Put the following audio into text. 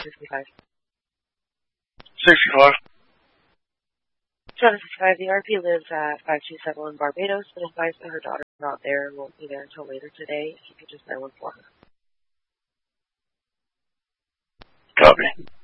65. 65. 255, the RP lives at 527 Barbados, but advised that her daughter is not there and won't be there until later today. If you could just know one for her. Copy.